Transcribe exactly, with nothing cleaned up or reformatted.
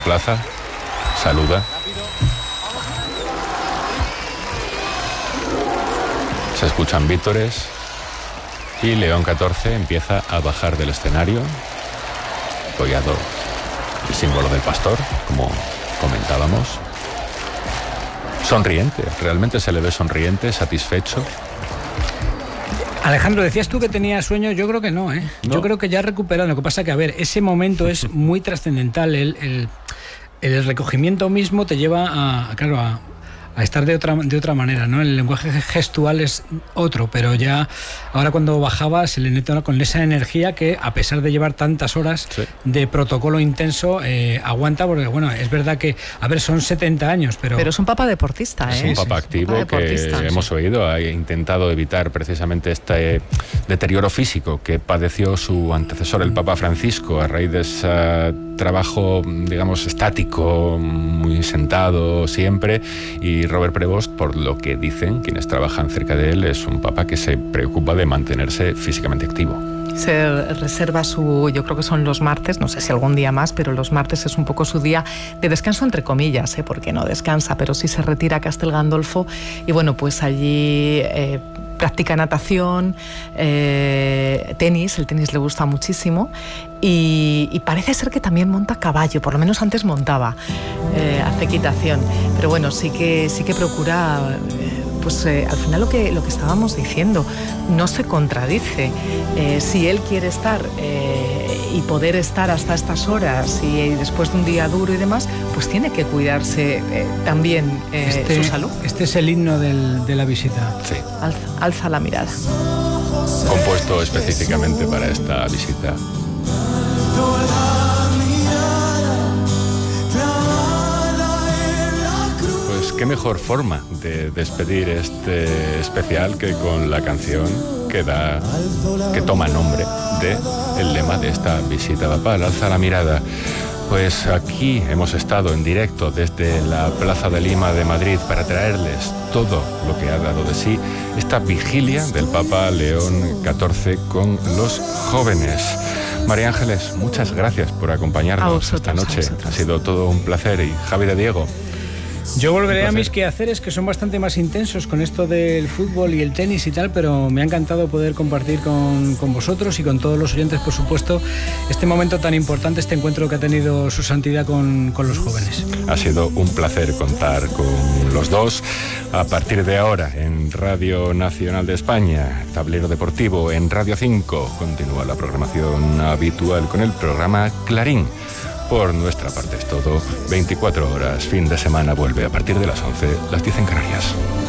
Plaza, saluda. Se escuchan vítores y León catorce empieza a bajar del escenario, apoyado el símbolo del pastor, como comentábamos. Sonriente, realmente se le ve sonriente, satisfecho. Alejandro, decías tú que tenía sueño, yo creo que no, ¿eh? No. Yo creo que ya ha recuperado. Lo que pasa que, a ver, ese momento es muy trascendental. El, el, el recogimiento mismo te lleva a, claro, a, a estar de otra, de otra manera, ¿no? El lenguaje gestual es otro, pero ya ahora cuando bajaba se le nota con esa energía que, a pesar de llevar tantas horas sí. de protocolo intenso, eh, aguanta, porque bueno, es verdad que, a ver, son setenta años, pero... Pero es un papa deportista, ¿eh? Es un papa sí, activo un papa que sí. hemos oído, ha intentado evitar precisamente este deterioro físico que padeció su antecesor, el Papa Francisco, a raíz de ese trabajo, digamos, estático, muy sentado siempre, y Robert Prevost, por lo que dicen quienes trabajan cerca de él, es un papa que se preocupa de mantenerse físicamente activo. Se reserva su, yo creo que son los martes, no sé si algún día más, pero los martes es un poco su día de descanso, entre comillas, ¿eh? Porque no descansa, pero sí se retira a Castel Gandolfo y bueno, pues allí eh, practica natación, eh, tenis, el tenis le gusta muchísimo y, y parece ser que también monta caballo, por lo menos antes montaba, eh, hace equitación, pero bueno, sí que, sí que procura... Eh, pues eh, al final lo que, lo que estábamos diciendo no se contradice. Eh, si él quiere estar eh, y poder estar hasta estas horas y, y después de un día duro y demás, pues tiene que cuidarse eh, también eh, este, su salud. Este es el himno del, de la visita. Sí. Alza, alza la mirada. Compuesto específicamente para esta visita. Qué mejor forma de despedir este especial que con la canción que da, que toma nombre de el lema de esta visita papal, Alza la mirada. Pues aquí hemos estado en directo desde la Plaza de Lima de Madrid para traerles todo lo que ha dado de sí esta vigilia del Papa León catorce con los jóvenes. María Ángeles, muchas gracias por acompañarnos vosotros, esta noche. Ha sido todo un placer. Y Javi de Diego. Yo volveré a mis quehaceres, que son bastante más intensos con esto del fútbol y el tenis y tal, pero me ha encantado poder compartir con, con vosotros y con todos los oyentes, por supuesto, este momento tan importante, este encuentro que ha tenido su santidad con, con los jóvenes. Ha sido un placer contar con los dos. A partir de ahora, en Radio Nacional de España, Tablero Deportivo, en Radio cinco, continúa la programación habitual con el programa Clarín. Por nuestra parte es todo. veinticuatro horas, fin de semana, vuelve a partir de las once, las diez en Canarias.